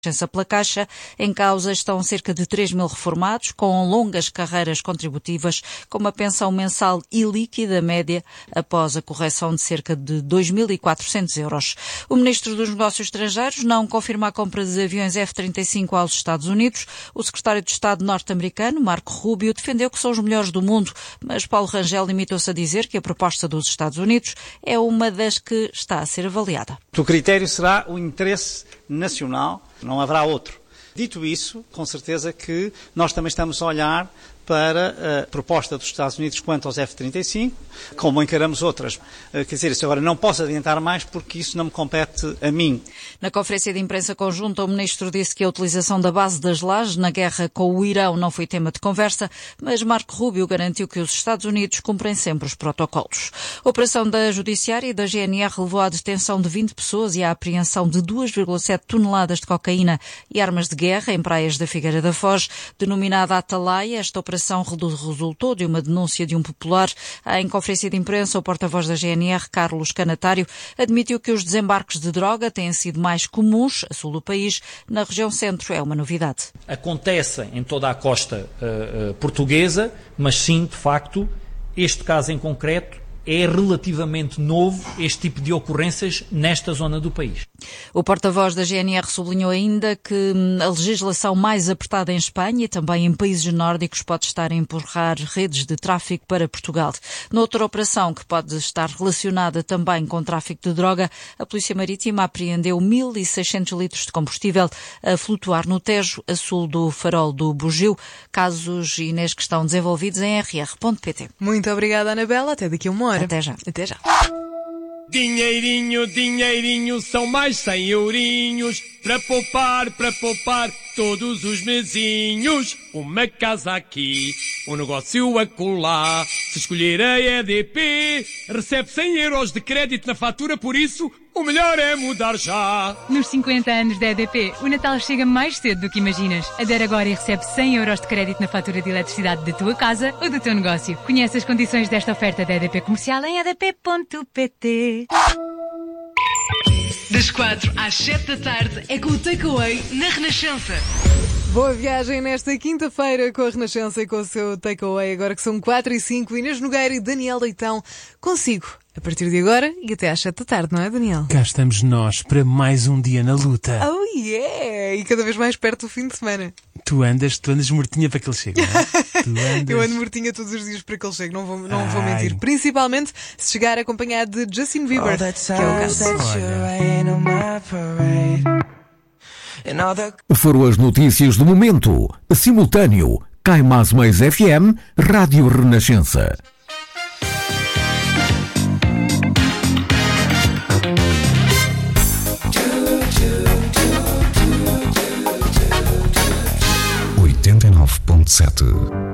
pela Caixa. Em causa estão cerca de 3.000 reformados com longas carreiras contributivas, com uma pensão mensal ilíquida média após a correção de cerca de 2.400 euros. O Ministro dos Negócios Estrangeiros não confirma a compra de aviões F-35 aos Estados Unidos. O Secretário de Estado norte-americano, Marco Rubio, defendeu que são os melhores do mundo, mas Paulo Rangel limitou-se a dizer que a proposta dos Estados Unidos é uma das que está a ser avaliada. O critério será o interesse nacional, não haverá outro. Dito isso, com certeza que nós também estamos a olhar para a proposta dos Estados Unidos quanto aos F-35, como encaramos outras. Quer dizer, isso agora não posso adiantar mais porque isso não me compete a mim. Na conferência de imprensa conjunta, o Ministro disse que a utilização da base das lajes na guerra com o Irão não foi tema de conversa, mas Marco Rubio garantiu que os Estados Unidos cumprem sempre os protocolos. A operação da Judiciária e da GNR levou à detenção de 20 pessoas e à apreensão de 2,7 toneladas de cocaína e armas de guerra em praias da Figueira da Foz. Denominada Atalaia, esta operação resultou de uma denúncia de um popular. Em conferência de imprensa, o porta-voz da GNR, Carlos Canatário, admitiu que os desembarques de droga têm sido mais comuns a sul do país. Na região centro é uma novidade. Acontece em toda a costa portuguesa, mas sim, de facto, este caso em concreto é relativamente novo, este tipo de ocorrências nesta zona do país. O porta-voz da GNR sublinhou ainda que a legislação mais apertada em Espanha e também em países nórdicos pode estar a empurrar redes de tráfico para Portugal. Noutra operação que pode estar relacionada também com tráfico de droga, a Polícia Marítima apreendeu 1.600 litros de combustível a flutuar no Tejo, a sul do Farol do Bugio. Casos, Inês, que estão desenvolvidos em rr.pt. Muito obrigada, Anabela. Até daqui a uma hora. Até já. Até já. Dinheirinho, dinheirinho, são mais 100 eurinhos para poupar todos os mesinhos. Uma casa aqui, um negócio acolá. Se escolher a EDP, recebe 100 euros de crédito na fatura, por isso o melhor é mudar já. Nos 50 anos da EDP, o Natal chega mais cedo do que imaginas. Adere agora e recebe 100 euros de crédito na fatura de eletricidade da tua casa ou do teu negócio. Conhece as condições desta oferta da EDP Comercial em edp.pt. Das 4 às 7 da tarde é com o Takeaway na Renascença. Boa viagem nesta quinta-feira com a Renascença e com o seu Takeaway. Agora que são 4h05, Inês Nogueira e Daniel Leitão consigo. A partir de agora e até às 7 da tarde, não é, Daniel? Cá estamos nós para mais um dia na luta. Oh yeah! E cada vez mais perto do fim de semana. Tu andas mortinha para que ele chegue, não é? Eu ando mortinha todos os dias para que ele chegue, não vou mentir. Principalmente se chegar acompanhado de Justin Bieber, que é o caso. Foram as notícias do momento. Simultâneo, Cai Mais Mais FM, Rádio Renascença. .7